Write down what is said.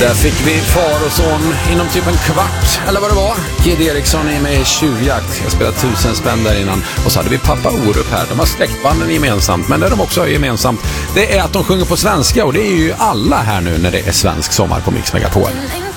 Där fick vi far och son inom typ en kvart, eller vad det var. Kid Eriksson är med i Tjuvjakt. Jag spelade 1000 spänn där innan. Och så hade vi pappa Orup här. De har släktbanden gemensamt. Men det de också har gemensamt, det är att de sjunger på svenska. Och det är ju alla här nu när det är svensk sommar på Mix Megapol.